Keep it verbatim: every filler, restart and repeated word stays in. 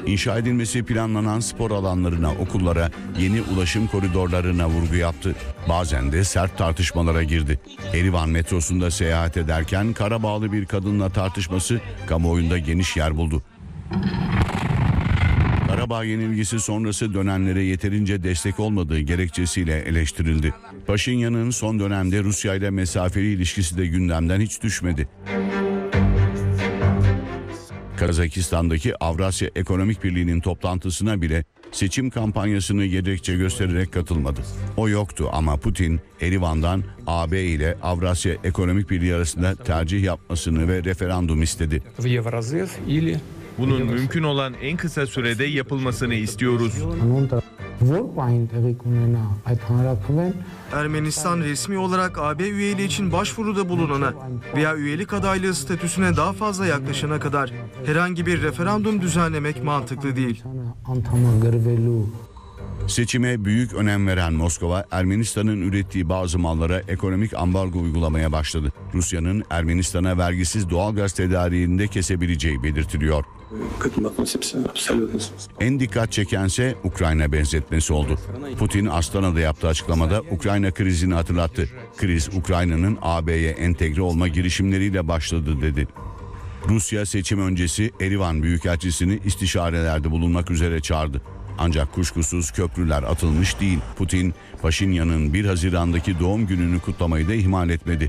İnşa edilmesi planlanan spor alanlarına, okullara, yeni ulaşım koridorlarına vurgu yaptı. Bazen de sert tartışmalara girdi. Erivan metrosunda seyahat ederken Karabağlı bir kadınla tartışması kamuoyunda geniş yer buldu. Karabağ yenilgisi sonrası dönenlere yeterince destek olmadığı gerekçesiyle eleştirildi. Paşinyan'ın son dönemde Rusya ile mesafeli ilişkisi de gündemden hiç düşmedi. Kazakistan'daki Avrasya Ekonomik Birliği'nin toplantısına bile seçim kampanyasını gerekçe göstererek katılmadı. O yoktu ama Putin, Erivan'dan A B ile Avrasya Ekonomik Birliği arasında tercih yapmasını ve referandum istedi. Bunun mümkün olan en kısa sürede yapılmasını istiyoruz. Ermenistan resmi olarak A B üyeliği için başvuruda bulunana veya üyelik adaylığı statüsüne daha fazla yaklaşana kadar herhangi bir referandum düzenlemek mantıklı değil. Seçime büyük önem veren Moskova, Ermenistan'ın ürettiği bazı mallara ekonomik ambargo uygulamaya başladı. Rusya'nın Ermenistan'a vergisiz doğalgaz tedariğini de kesebileceği belirtiliyor. En dikkat çekense Ukrayna benzetmesi oldu. Putin Astana'da yaptığı açıklamada Ukrayna krizini hatırlattı. Kriz Ukrayna'nın A B'ye entegre olma girişimleriyle başladı dedi. Rusya seçim öncesi Erivan Büyükelçisini istişarelerde bulunmak üzere çağırdı. Ancak kuşkusuz köprüler atılmış değil. Putin, Paşinyan'ın bir Haziran'daki doğum gününü kutlamayı da ihmal etmedi.